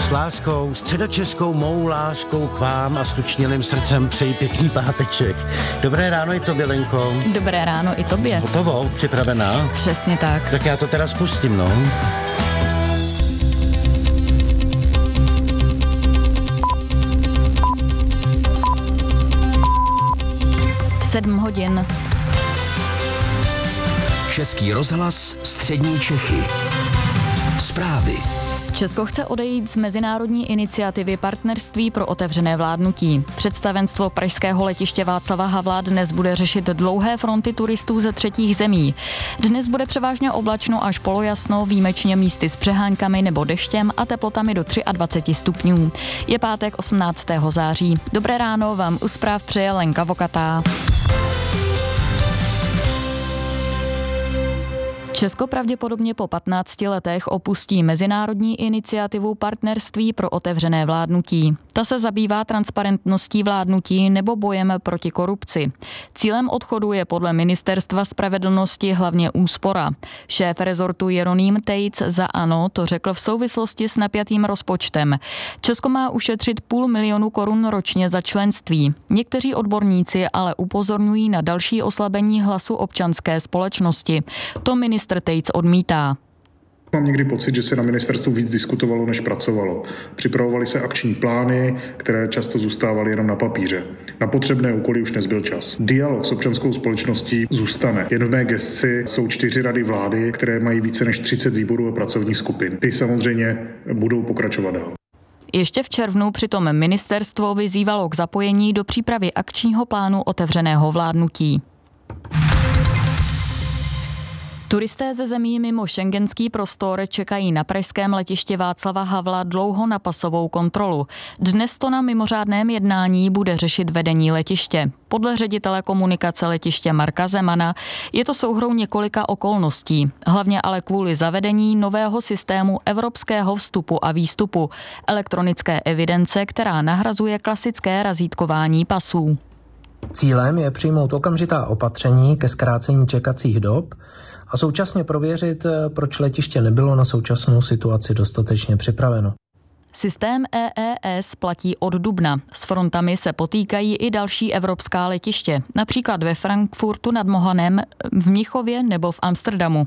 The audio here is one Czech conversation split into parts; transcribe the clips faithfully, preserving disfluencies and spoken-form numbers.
S láskou, středočeskou mou láskou k vám a stučnělým srdcem přeji pěkný páteček. Dobré ráno i tobě, Lenko. Dobré ráno i tobě. Hotovo? Připravená? Přesně tak. Tak já to teda spustím, no. Sedm hodin. Český rozhlas, střední Čechy. Zprávy. Česko chce odejít z mezinárodní iniciativy Partnerství pro otevřené vládnutí. Představenstvo pražského letiště Václava Havla dnes bude řešit dlouhé fronty turistů ze třetích zemí. Dnes bude převážně oblačno až polojasno, výjimečně místy s přeháňkami nebo deštěm a teplotami do dvacet tři stupňů. Je pátek osmnáctého září. Dobré ráno vám u zpráv přeje Lenka Vokatá. Česko pravděpodobně po patnácti letech opustí mezinárodní iniciativu Partnerství pro otevřené vládnutí. Ta se zabývá transparentností vládnutí nebo bojem proti korupci. Cílem odchodu je podle Ministerstva spravedlnosti hlavně úspora. Šéf rezortu Jeroným Tejc za ANO to řekl v souvislosti s napjatým rozpočtem. Česko má ušetřit půl milionu korun ročně za členství. Někteří odborníci ale upozorňují na další oslabení hlasu občanské společnosti. To ministr Tejc odmítá. Mám někdy pocit, že se na ministerstvu víc diskutovalo, než pracovalo. Připravovaly se akční plány, které často zůstávaly jenom na papíře. Na potřebné úkoly už nezbyl čas. Dialog s občanskou společností zůstane. Jen v mé gesci jsou čtyři rady vlády, které mají více než třicet výborů a pracovních skupin. Ty samozřejmě budou pokračovat dál. Ještě v červnu přitom ministerstvo vyzývalo k zapojení do přípravy akčního plánu otevřeného vládnutí. Turisté ze zemí mimo schengenský prostor čekají na pražském letišti Václava Havla dlouho na pasovou kontrolu. Dnes to na mimořádném jednání bude řešit vedení letiště. Podle ředitele komunikace letiště Marka Zemana je to souhrou několika okolností, hlavně ale kvůli zavedení nového systému evropského vstupu a výstupu, elektronické evidence, která nahrazuje klasické razítkování pasů. Cílem je přijmout okamžitá opatření ke zkrácení čekacích dob a současně prověřit, proč letiště nebylo na současnou situaci dostatečně připraveno. Systém E E S platí od dubna. S frontami se potýkají i další evropská letiště, například ve Frankfurtu nad Mohanem, v Mnichově nebo v Amsterdamu.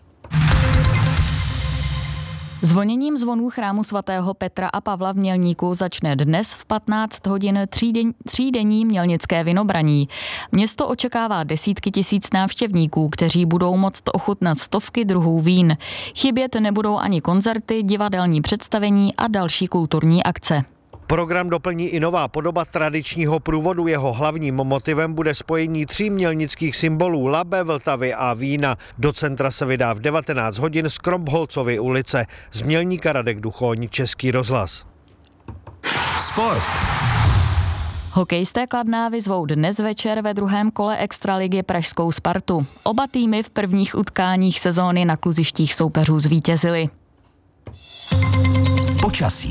Zvoněním zvonů chrámu svatého Petra a Pavla v Mělníku začne dnes v patnáct hodin tříden, třídenní mělnické vinobraní. Město očekává desítky tisíc návštěvníků, kteří budou moct ochutnat stovky druhů vín. Chybět nebudou ani koncerty, divadelní představení a další kulturní akce. Program doplní i nová podoba tradičního průvodu. Jeho hlavním motivem bude spojení tří mělnických symbolů Labe, Vltavy a vína. Do centra se vydá v devatenáct hodin z Krompholcovy ulice. Z Mělníka Radek Duchoň, Český rozhlas. Sport. Hokejisté Kladná vyzvou dnes večer ve druhém kole extraligy pražskou Spartu. Oba týmy v prvních utkáních sezóny na kluzištích soupeřů zvítězili. Počasí.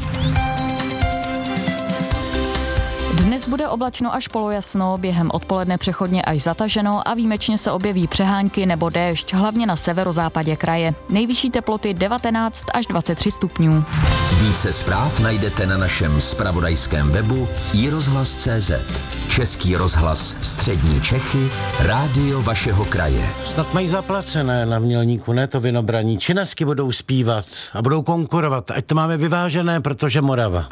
Dnes bude oblačno až polojasno, během odpoledne přechodně až zataženo a výjimečně se objeví přehánky nebo déšť, hlavně na severozápadě kraje. Nejvyšší teploty devatenáct až dvacet tři stupňů. Více zpráv najdete na našem zpravodajském webu i rozhlas tečka cé zet. Český rozhlas, střední Čechy, rádio vašeho kraje. Snad mají zaplacené na Mělníku, ne to vinobraní. Činesky budou zpívat a budou konkurovat, ať to máme vyvážené, protože Morava.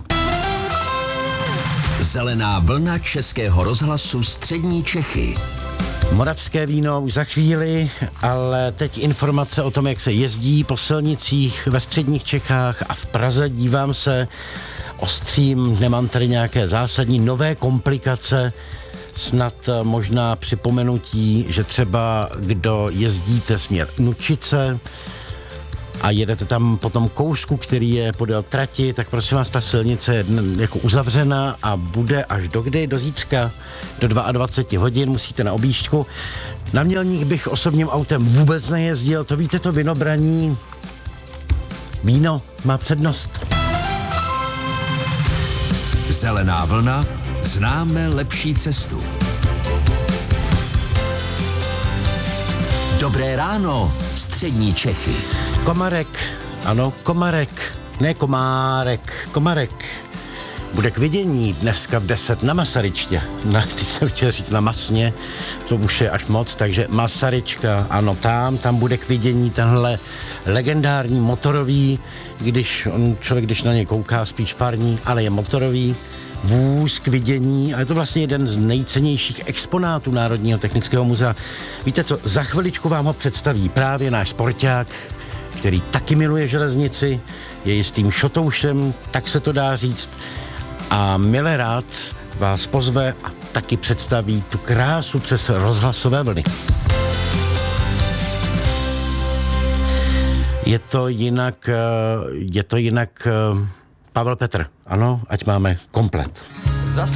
Zelená vlna Českého rozhlasu, střední Čechy. Moravské víno už za chvíli, ale teď informace o tom, jak se jezdí po silnicích ve středních Čechách a v Praze. Dívám se, ostřím, nemám tady nějaké zásadní nové komplikace, snad možná připomenutí, že třeba kdo jezdíte směr Nučice a jedete tam po tom kousku, který je podél trati, tak prosím vás, ta silnice je jako uzavřena a bude až do kdy? Do zítřka, do dvacet dva hodin, musíte na objížďku. Na Mělník bych osobním autem vůbec nejezdil, to víte, to vinobraní, víno má přednost. Zelená vlna, známe lepší cestu. Dobré ráno, střední Čechy. Komarek, ano, komarek Ne Komárek, Komarek. Bude k vidění dneska v deset na Masaryčtě. Na, teď jsem chtěl říct na Masně, to už je až moc, takže Masaryčka, ano, tam, tam bude k vidění tenhle legendární motorový, když on, člověk, když na něj kouká, spíš parní, ale je motorový vůz k vidění a je to vlastně jeden z nejcennějších exponátů Národního technického muzea. Víte co, za chviličku vám ho představí právě náš sporták, který taky miluje železnici, je jistým šotoušem, tak se to dá říct, a milé rád vás pozve a taky představí tu krásu přes rozhlasové vlny. Je to jinak, je to jinak Pavel Petr, ano, ať máme komplet.